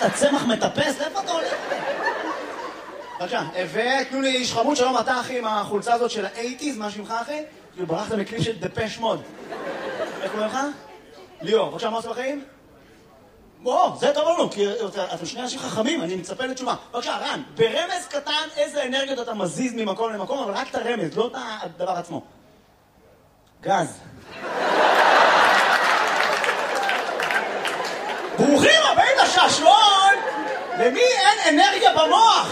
אתה צמח מטפס? איפה אתה הולך? בבקשה, ותנו לי איש חמוד, שלום, אתה אחי עם החולצה הזאת של ה-80's, מה שמך אחי? כאילו ברחת מקליפ של דפש מוד. איך קוראים לך? ליאור, בבקשה, מה עושה בחיים? בוא, זה טוב לנו, כי אתם שני אנשים חכמים, אני מצפה לתשובה. בבקשה, רן, ברמז קטן איזה אנרגיות אתה מזיז ממקום למקום, אבל רק את הרמז, לא את הדבר עצמו. גז. ברוכים הבאים לשעשועון! למי אין אנרגיה במוח?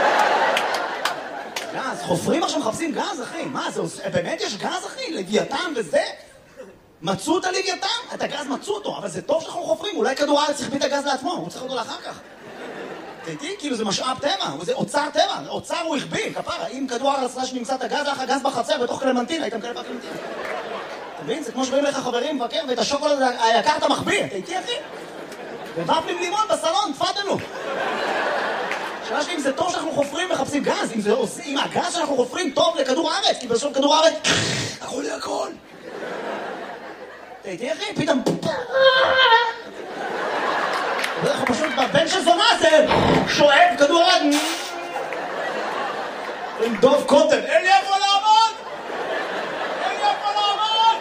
גז, חופרים עכשיו מחפשים גז, אחי. מה, זה באמת יש גז, אחי? לוויתן וזה? מצאו את הלוויתן? את הגז מצאו אותו, אבל זה טוב שאנחנו חופרים. אולי כדור הארץ החביא את הגז לעצמו, הוא צריך אותו לאחר כך. תראי, כאילו זה משאב טבע, זה אוצר טבע. אוצר הוא החביא, כפרה. אם כדור הארץ רש נמצא את הגז, לך הגז בחצר בתוך קלמנטין, היית מקבל בקלמנטין. אתה מבין? זה כמו שבאים לך חברים מבקר, ואת השוקולד היקר אתה מחביא. תראי, אחי? ובפלים לימון בסלון, תפדלו. שאלה שלי אם זה טוב שאנחנו חופרים מחפשים גז, אם הגז שאנחנו חופרים טוב לכדור הארץ, כי בסוף כדור הארץ, הכל יהיה הכל. תראי, אחי, פתאום... אנחנו פשוט בבן של זונה זה שואב כדור הארץ. עם דוב קוטב, אין לי איפה לעמוד! אין לי איפה לעמוד!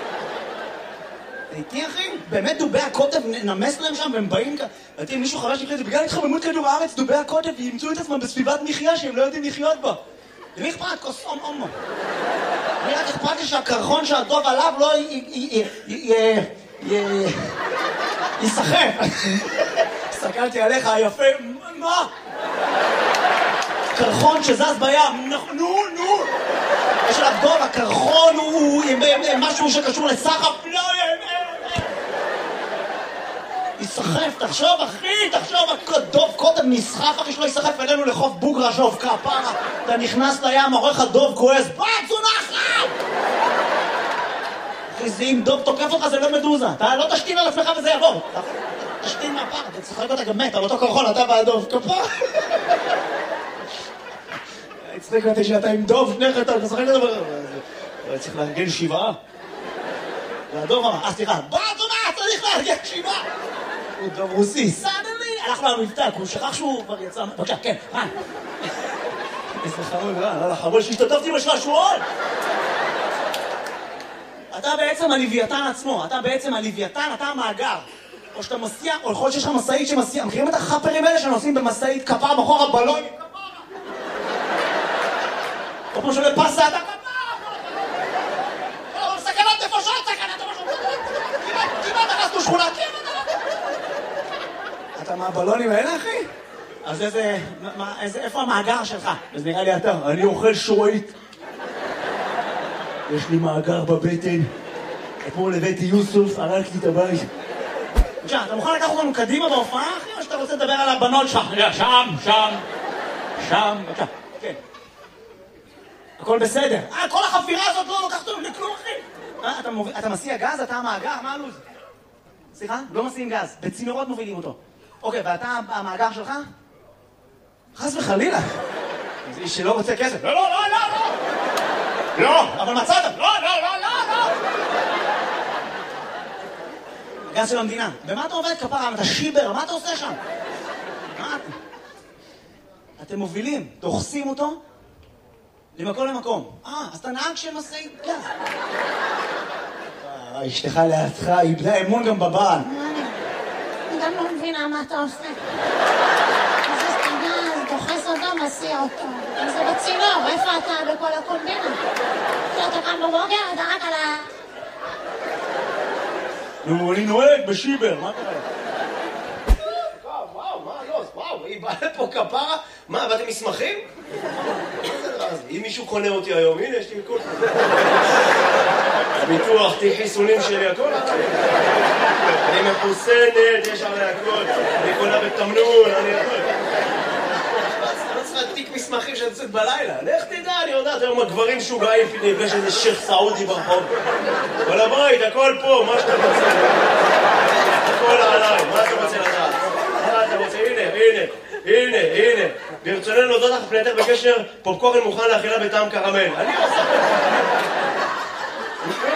תראי, אחי, באמת דובי הקוטב נמס להם שם והם באים כאן. ואתם, מישהו חרש לקראת, בגלל התחממות כדור הארץ, דובי הקוטב ימצאו את עצמם בסביבת מחיה שהם לא יודעים לחיות בה. למי אכפת? כוס אומו. אני רק אכפת לי שהקרחון שהדוב עליו לא יסחף. הסתכלתי עליך, יפה, מה? קרחון שזז בים, נו. יש עליו דוב, הקרחון הוא משהו שקשור לסחף, לא, יסחף, תחשוב אחי, דוב קודם נסחף אחי שלא יסחף אלינו לחוף בוגרשוב, כפרה, אתה נכנס לים, עורך הדוב כועס, צונחת! אחי, זה אם דוב תוקף אותך זה לא מדוזה, אתה לא תשתין על עצמך וזה יעבור, תשתין מהפר, אתה צחק אותה גם מת, על אותו קרחון, אתה והדוב, כפרה. הצחיק אותי שאתה עם דוב, שניך אתה צחק אותה, צריך לארגן 7. והדוב אמר, סליחה, צונחת, צריך לארגן 7. הוא דוב רוסי, סדלי, הלך לו המבטא, הוא שכח שהוא כבר יצא... בבקשה, כן, רן. איזה חמוד, רן, חמוד שהשתתפתי בשעשועון. אתה בעצם הלוויתן עצמו, אתה המאגר. או שאתה מסיע, או יכול להיות שיש לך מסעית שמסיע, מכירים את החפרים האלה שנוסעים במסעית כפרה בחור הבלון? או כמו שעולה פסה, אתה כפרה! אבל סכנת נפשות, כמעט הרסנו שכונה, אתה מהבלונים האלה, אחי? אז איפה המאגר שלך? אז נראה לי אתה, אני אוכל שורית. יש לי מאגר בבטן. אתמול הבאתי יוסוף, הרקתי את הבית. בבקשה, אתה מוכן לקחת אותנו קדימה בהופעה, אחי? או שאתה רוצה לדבר על הבנות שלך? שם, בבקשה, כן. הכל בסדר. כל החפירה הזאת לא לוקחת אותנו לכלום, אחי. אתה מסיע גז, אתה המאגר, מה הלו"ז? סליחה? לא מסיעים גז, בצינורות מובילים אותו. אוקיי, ואתה המאגר שלך? חס וחלילה. זה איש שלא רוצה כסף. לא, אבל מצאת. לא. גז של המדינה. במה אתה עובד כפרה? אתה שיבר, מה אתה עושה שם? אתם מובילים, דוחסים אותו למקום למקום. אז אתה נהג של משאית גז. אשתך לידך, איבדה אמון גם בבעל. אני גם לא מבינה מה אתה עושה. מזיז את הגז, דוחס אותו, מסיע אותו. זה בצינור, איפה אתה בכל הקומבינה? אתה קם בבוקר, אתה רק על ה... נו, אני נוהג בשיבר, מה קרה? וואו, היא באה לפה כפרה? מה, באתם מסמכים? אם מישהו קונה אותי היום, הנה, יש לי מכל... ביטוח, תיק חיסונים שלי, הכל. אני מחוסנת, יש עלי הכל. אני קונה בתמנון, אני הכל. אני צריכה תיק מסמכים שאני יוצאת בלילה. לך תדע, אני יודעת, היום הגברים שוגעים, נפגש איזה שייך סעודי ברחוב. כל הבית, הכל פה, מה שאתה רוצה. הכל עליי, מה אתה רוצה לדעת? מה אתה רוצה? הנה. ברצוננו להודות לך פנייתך בקשר, פופקורן מוכן לאכילה בטעם קרמל. אני עושה...